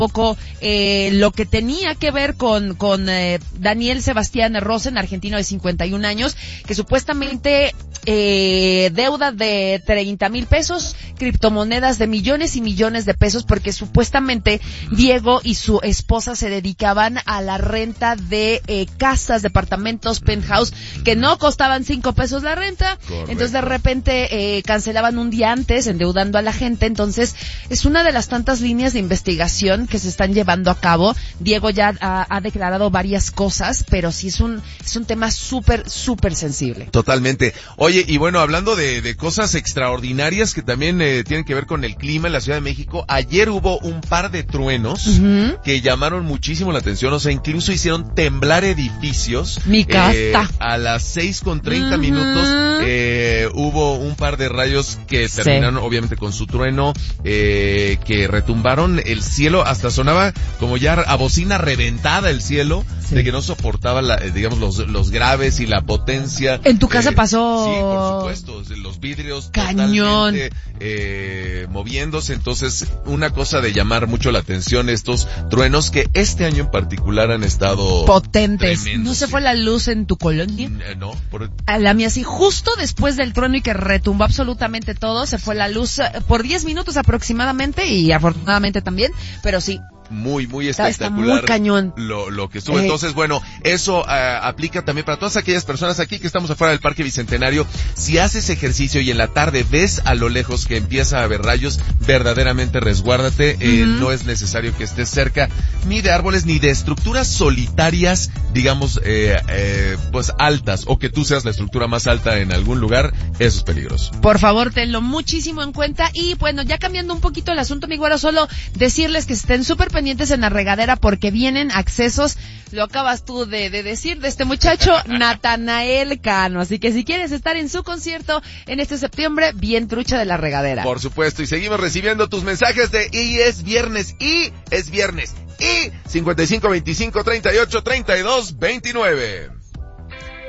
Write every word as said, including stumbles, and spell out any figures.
poco eh, lo que tenía que ver con, con eh, Daniel Sebastián Rosen, argentino de cincuenta y un años, que supuestamente eh, deuda de treinta mil pesos, criptomonedas de millones y millones de pesos, porque supuestamente Diego y su esposa se dedicaban a la renta de eh, casas, departamentos, penthouse, que no costaban cinco pesos la renta. Correcto. Entonces de repente eh, cancelaban un día antes, endeudando a la gente. Entonces es una de las tantas líneas de investigación que se están llevando a cabo. Diego ya ha, ha declarado varias cosas, pero sí es un es un tema súper, súper sensible. Totalmente. Oye, y bueno, hablando de, de cosas extraordinarias que también eh, tienen que ver con el clima en la Ciudad de México, ayer hubo un par de truenos uh-huh. que llamaron muchísimo la atención, o sea, incluso hicieron temblar edificios. Mi casa. Eh, a las seis con treinta uh-huh. minutos eh, hubo un par de rayos que terminaron sí. obviamente con su trueno, eh, que retumbaron el cielo, hasta sonaba como ya a bocina reventada el cielo, sí. de que no soportaba la, eh, digamos los los graves y la potencia. ¿En tu casa eh, pasó? Sí, por supuesto, los vidrios cañón totalmente eh, moviéndose. Entonces, una cosa de llamar mucho la atención, estos truenos que este año en particular han estado potentes. Tremendos, ¿No se sí. fue la luz en tu colonia? Eh, no, por... A la mía sí, justo después del trueno y que retumbó absolutamente todo, se fue la luz por diez minutos aproximadamente, y afortunadamente también, pero sí. Muy, muy espectacular. Está muy cañón. Lo, lo que estuvo. Eh. Entonces, bueno, eso uh, aplica también para todas aquellas personas aquí que estamos afuera del Parque Bicentenario. Si haces ejercicio y en la tarde ves a lo lejos que empieza a haber rayos, verdaderamente resguárdate. Uh-huh. Eh, no es necesario que estés cerca ni de árboles ni de estructuras solitarias, digamos, eh, eh, pues altas, o que tú seas la estructura más alta en algún lugar. Eso es peligroso. Por favor, tenlo muchísimo en cuenta. Y bueno, ya cambiando un poquito el asunto, mi güero, solo decirles que estén súper pendientes en la regadera, porque vienen accesos, lo acabas tú de, de decir, de este muchacho Natanael Cano, así que si quieres estar en su concierto en este septiembre, bien trucha de la regadera. Por supuesto, y seguimos recibiendo tus mensajes de y es viernes, y es viernes, y cincuenta y cinco veinticinco treinta y ocho treinta y dos veintinueve.